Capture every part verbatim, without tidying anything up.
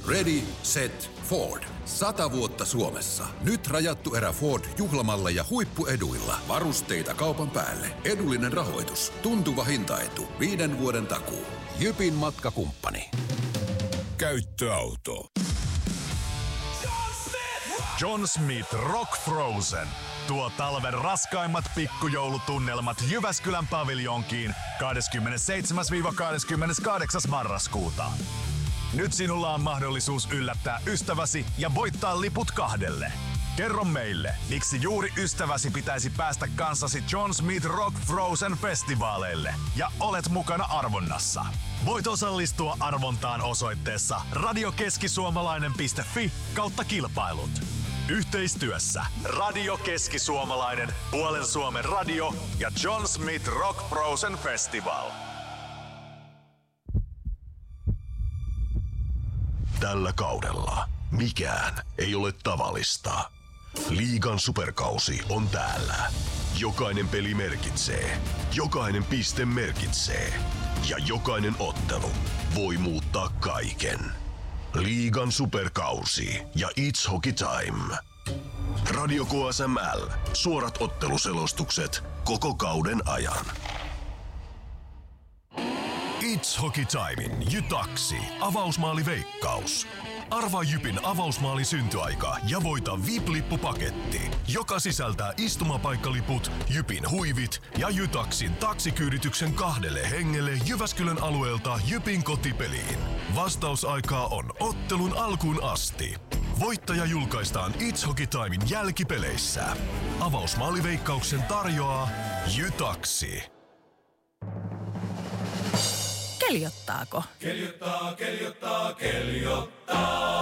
Ready, set, Ford. Sata vuotta Suomessa. Nyt rajattu erä Ford juhlamalleja huippueduilla. Varusteita kaupan päälle. Edullinen rahoitus. Tuntuva hintaetu. Viiden vuoden takuu. Jypin matkakumppani. Käyttöauto. John Smith Rock Frozen. Tuo talven raskaimmat pikkujoulutunnelmat Jyväskylän paviljonkiin kahdeskymmenesseitsemäs kahdeskymmeneskahdeksas marraskuuta. Nyt sinulla on mahdollisuus yllättää ystäväsi ja voittaa liput kahdelle. Kerro meille, miksi juuri ystäväsi pitäisi päästä kanssasi John Smith Rock Frozen festivaaleille ja olet mukana arvonnassa. Voit osallistua arvontaan osoitteessa radiokeskisuomalainen piste fi kautta kilpailut. Yhteistyössä Radio Keski-Suomalainen, Puolen Suomen radio ja John Smith Rock Frozen Festival. Tällä kaudella mikään ei ole tavallista. Liigan superkausi on täällä. Jokainen peli merkitsee, jokainen piste merkitsee ja jokainen ottelu voi muuttaa kaiken. Liigan superkausi ja It's Hockey Time. Radio K S M L. Suorat otteluselostukset koko kauden ajan. It's Hockey Timein Jytaksi avausmaaliveikkaus. Arvaa Jypin avausmaalin syntyaika ja voita V I P-lippupaketti, joka sisältää istumapaikkaliput, Jypin huivit ja Jytaksin taksikyyrityksen kahdelle hengelle Jyväskylän alueelta Jypin kotipeliin. Vastausaikaa on ottelun alkuun asti. Voittaja julkaistaan It's Hockey Timein jälkipeleissä. Avausmaaliveikkauksen tarjoaa Jytaksi. Keljottaako? Keljottaa, keljottaa, keljottaa.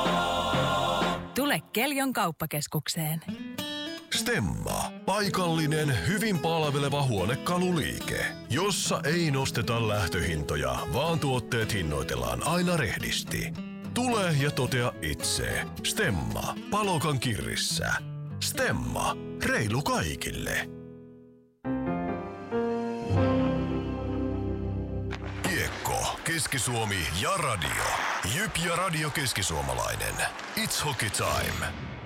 Tule Keljon kauppakeskukseen. Stemma. Paikallinen, hyvin palveleva huonekaluliike, jossa ei nosteta lähtöhintoja, vaan tuotteet hinnoitellaan aina rehdisti. Tule ja totea itse. Stemma. Palokan kirrissä. Stemma. Reilu kaikille. Kiekko, Keski-Suomi ja radio. Jyp ja Radio Keski-Suomalainen. It's Hockey Time.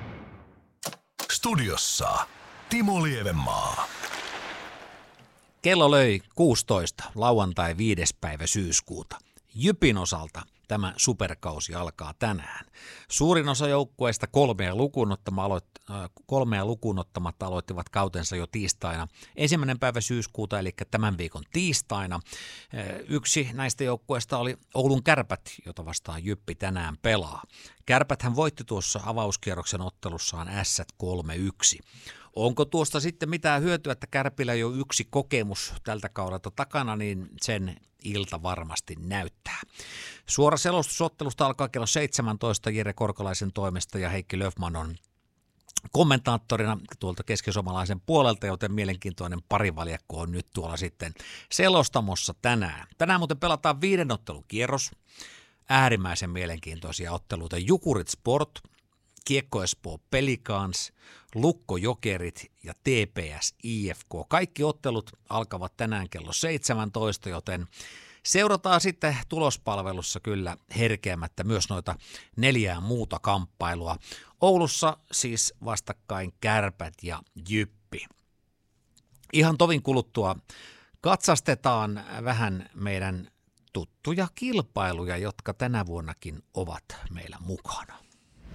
Studiossa Timo Lievenmaa. Kello löi kuusitoista, lauantai viides päivä syyskuuta. Jypin osalta tämä superkausi alkaa tänään. Suurin osa joukkueista kolmea lukuun, ottama aloit- äh, kolmea lukuun ottamatta aloittivat kautensa jo tiistaina. Ensimmäinen päivä syyskuuta, eli tämän viikon tiistaina. Äh, yksi näistä joukkueista oli Oulun Kärpät, jota vastaan Jyppi tänään pelaa. Kärpäthän voitti tuossa avauskierroksen ottelussaan Ässät kolme yksi. Onko tuosta sitten mitään hyötyä, että Kärpillä jo yksi kokemus tältä kaudelta takana, niin sen ilta varmasti näyttää. Suora selostus ottelusta alkaa kello seitsemäntoista Jere Korkolaisen toimesta ja Heikki Löfman on kommentaattorina tuolta keskisuomalaisen puolelta, joten mielenkiintoinen parivaljakko on nyt tuolla sitten selostamossa tänään. Tänään muuten pelataan viiden ottelun kierros. Äärimmäisen mielenkiintoisia otteluita. Jukurit Sport, Kiekko Espoo Pelicans, Lukko Jokerit ja T P S I F K. Kaikki ottelut alkavat tänään kello seitsemäntoista, joten seurataan sitten tulospalvelussa kyllä herkeämättä myös noita neljää muuta kamppailua. Oulussa siis vastakkain Kärpät ja Jyppi. Ihan tovin kuluttua katsastetaan vähän meidän tuttuja kilpailuja, jotka tänä vuonnakin ovat meillä mukana.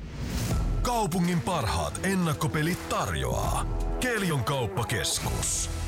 Kaupungin parhaat ennakkopelit tarjoaa Keljon kauppakeskus.